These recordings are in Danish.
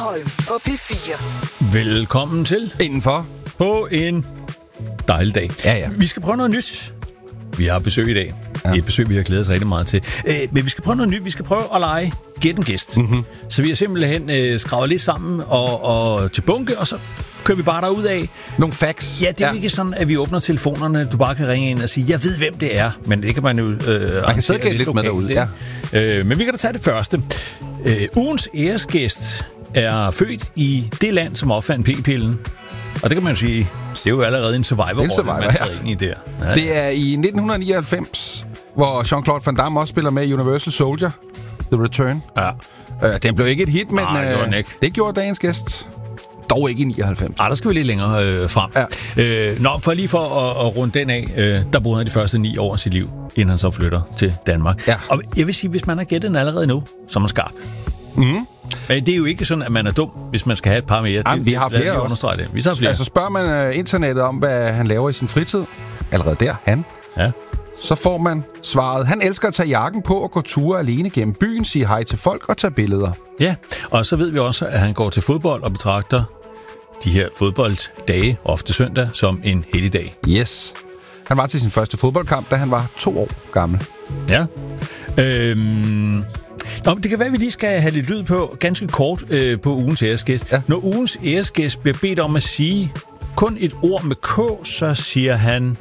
Holm på P4. Velkommen til Indenfor. på en dejlig dag. Ja. Vi skal prøve noget nyt. Vi har besøg i dag. Ja. Et besøg, vi har glædet os rigtig meget til. Men vi skal prøve noget nyt. Vi skal prøve at lege Gæt en gæst. Mm-hmm. Så vi har simpelthen skravet lidt sammen og til bunke, og så kører vi bare derud af. Nogle facts. Ja, det er ikke sådan, at vi åbner telefonerne. Du bare kan ringe ind og sige, jeg ved, hvem det er. Men det kan man jo... Man kan sidde og gætte lidt med derude, ja. Men vi kan da tage det første. Ugens æresgæst er født i det land, som opfandt p-pillen. Og det kan man jo sige, det er jo allerede en survivor, man træder ind i der. Ja. Det er i 1999, hvor Jean-Claude Van Damme også spiller med i Universal Soldier, The Return. Ja. Den blev ikke et hit, men det, det gjorde dagens gæst. Dog ikke i 99. Der skal vi lidt længere frem. Ja. For at runde den af, der boede han de første 9 år af sit liv, inden han så flytter til Danmark. Ja. Og jeg vil sige, hvis man har gættet den allerede nu, så er man skarp. Mm. Men det er jo ikke sådan, at man er dum, hvis man skal have et par mere. Jamen, vi har flere også. Vi har flere. Altså spørger man internettet om, hvad han laver i sin fritid, allerede der, ja. Så får man svaret. Han elsker at tage jakken på og gå ture alene gennem byen, sige hej til folk og tage billeder. Ja, og så ved vi også, at han går til fodbold og betragter de her fodbolddage, ofte søndag, som en helligdag. Yes. Han var til sin første fodboldkamp, da han var 2 år gammel. Ja. Det kan være, at vi lige skal have lidt lyd på, ganske kort, på ugens æresgæst. Ja. Når ugens æresgæst bliver bedt om at sige kun et ord med K, så siger han...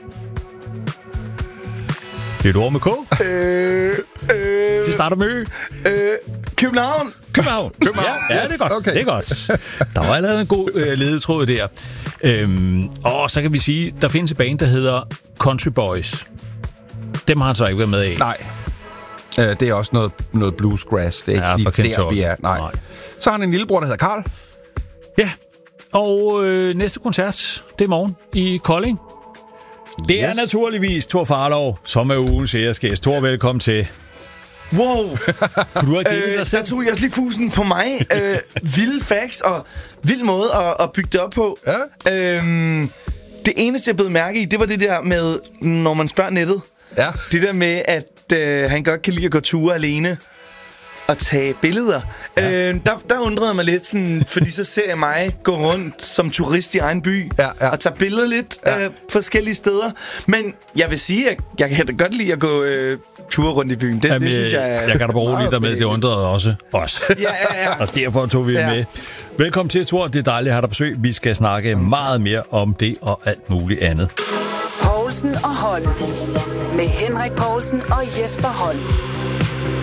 Et ord med K? Det starter med Ø. København. Ja, det er godt. Okay. Det er godt. Der var allerede en god ledetråd der. Og så kan vi sige, der findes et band, der hedder Country Boys. Dem har han så ikke været med af. Nej. Det er også noget bluesgrass. Det er ikke lige der, vi er. Nej. Så har han en lillebror, der hedder Karl. Ja, og næste koncert, det er i morgen i Kolding. Det er naturligvis Thor Farlov, som er ugens æresgæst. Thor, velkommen til. Wow! Kunne du have givet dig selv? Der tog jeg lige fusen på mig. Vilde facts og vild måde at bygge det op på. Ja. Det eneste, jeg blev mærke i, det var det der med, når man spørger nettet. Ja. Det der med, at han godt kan lide at gå ture alene og tage billeder. Ja. Der undrede jeg mig lidt, sådan, fordi så ser jeg mig gå rundt som turist i egen by og tage billeder lidt forskellige steder. Men jeg vil sige, at jeg kan da godt lide at gå ture rundt i byen. Det synes jeg kan da berolige dig med, det undrede også os. Ja. Og derfor tog vi med. Velkommen til, Thor. Det er dejligt at have dig besøg. Vi skal snakke meget mere om det og alt muligt andet. Poulsen og Holm. Med Henrik Poulsen og Jesper Holm.